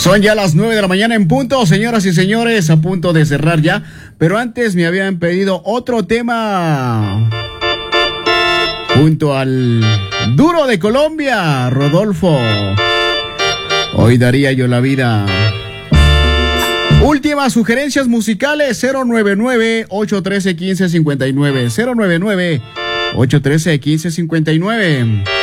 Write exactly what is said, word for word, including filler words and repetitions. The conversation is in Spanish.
Son ya las nueve de la mañana en punto, señoras y señores, a punto de cerrar ya. Pero antes me habían pedido otro tema. Junto al duro de Colombia, Rodolfo. Hoy daría yo la vida. Últimas sugerencias musicales, cero nueve nueve, ocho uno tres, uno cinco cinco nueve. cero nueve nueve, ocho uno tres, uno cinco cinco nueve.